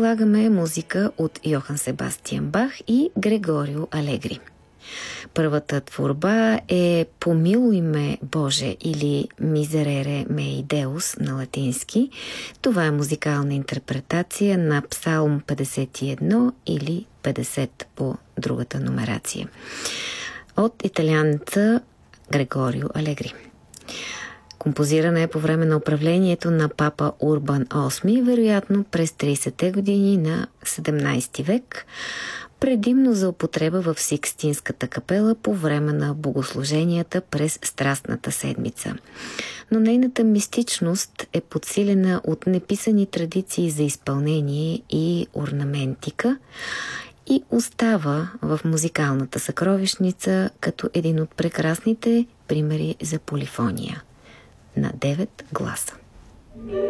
предлагаме музика от Йохан Себастиан Бах и Грегорио Алегри. Първата творба е "Помилуй ме, Боже" или "Miserere mei Deus" на латински. Това е музикална интерпретация на Псалм 51 или 50 по другата номерация от италианца Грегорио Алегри. Композирана е по време на управлението на папа Урбан VIII, вероятно през 30-те години на 17 век, предимно за употреба в Сикстинската капела по време на богослуженията през Страстната седмица. Но нейната мистичност е подсилена от неписани традиции за изпълнение и орнаментика и остава в музикалната съкровищница като един от прекрасните примери за полифония на 9 гласа.